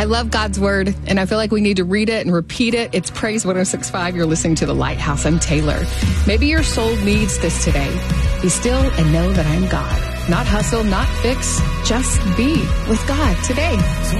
love God's word, and I feel like we need to read it and repeat it. It's Praise 106.5. You're listening to The Lighthouse. I'm Taylor. Maybe your soul needs this today. Be still and know that I'm God. Not hustle, not fix, just be with God today.